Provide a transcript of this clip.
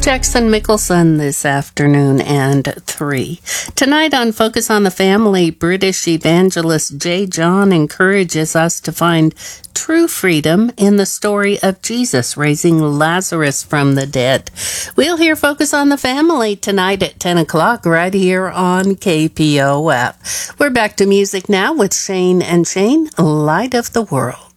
Jackson Mickelson this afternoon and 3. Tonight on Focus on the Family, British evangelist J. John encourages us to find true freedom in the story of Jesus raising Lazarus from the dead. We'll hear Focus on the Family tonight at 10 o'clock right here on KPOF. We're back to music now with Shane and Shane, Light of the World.